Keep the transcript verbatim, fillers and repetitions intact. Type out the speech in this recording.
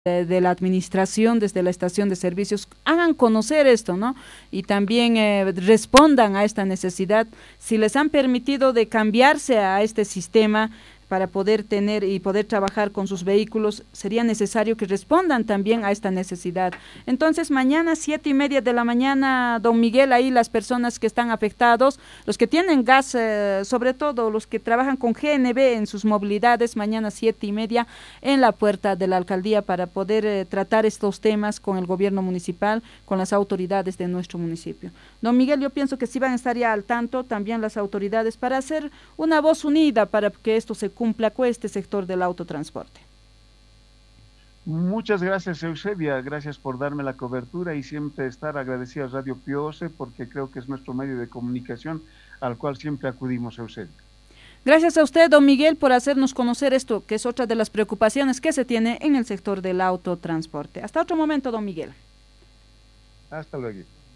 de, de la administración, desde la estación de servicios, hagan conocer esto, ¿no? Y también eh, respondan a esta necesidad. Si les han permitido de cambiarse a este sistema para poder tener y poder trabajar con sus vehículos, sería necesario que respondan también a esta necesidad. Entonces, mañana, siete y media de la mañana, don Miguel, ahí las personas que están afectados, los que tienen gas, eh, sobre todo los que trabajan con G N B en sus movilidades, mañana siete y media en la puerta de la alcaldía para poder eh, tratar estos temas con el gobierno municipal, con las autoridades de nuestro municipio. Don Miguel, yo pienso que sí van a estar ya al tanto también las autoridades para hacer una voz unida para que esto se cumpla con este sector del autotransporte. Muchas gracias, Eusebia, gracias por darme la cobertura y siempre estar agradecida a Radio Piose porque creo que es nuestro medio de comunicación al cual siempre acudimos, Eusebia. Gracias a usted, don Miguel, por hacernos conocer esto, que es otra de las preocupaciones que se tiene en el sector del autotransporte. Hasta otro momento, don Miguel. Hasta luego.